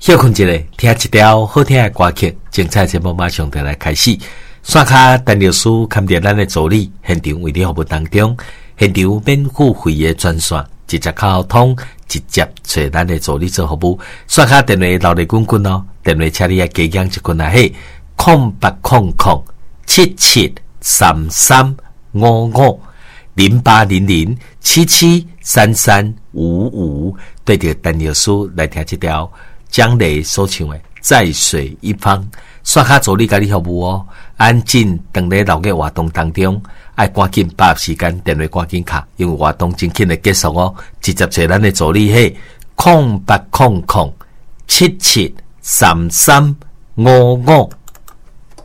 休困一下，听一条好听的歌曲，精彩节目马上就来开始。线卡陈律师看着咱的助理，现场为你服务当中，现场免付费的专线，直接沟通，直接找咱的助理做服务。线卡电话留咧滚滚哦，电话请你加减一群啊嘿，0800773355，对着陈律师来听这条。蒋雷所唱的在水一方，刷卡助理甲你服务哦。安静等咧老嘅活动当中，爱赶紧把握时间电话赶紧卡，因为活动真紧的结束哦。直接找咱的助理嘿，0800773355。